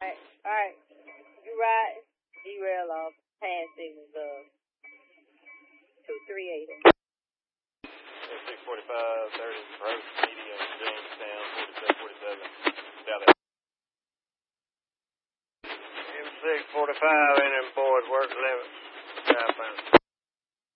Alright. You ride. Derail off. Pass signals of 238. 645, 30, approach, medium, Jamestown, 4747. Down there. M645, and them boys work limits. Southbound.